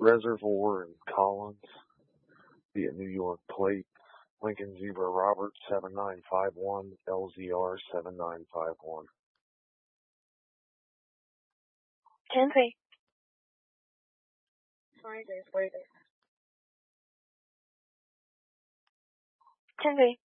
Reservoir in Collins via New York plate. Lincoln Zebra Robert 7951, LZR 7951. 10-3. Sorry, 10-3.